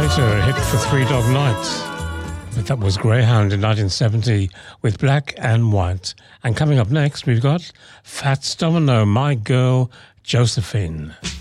later, a hit for Three Dog Night. But that was Greyhound in 1970 with Black and White. And coming up next, we've got Fats Domino, My Girl Josephine.